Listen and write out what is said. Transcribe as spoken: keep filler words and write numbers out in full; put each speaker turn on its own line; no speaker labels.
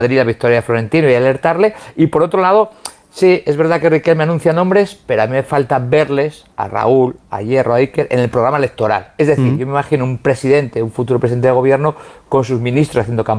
la victoria de Florentino y alertarle. Y por otro lado, sí, es verdad que Riquelme anuncia nombres, pero a mí me falta verles a Raúl, a Hierro, a Iker en el programa electoral. Es decir, mm. yo me imagino un presidente, un futuro presidente de gobierno con sus ministros haciendo campaña.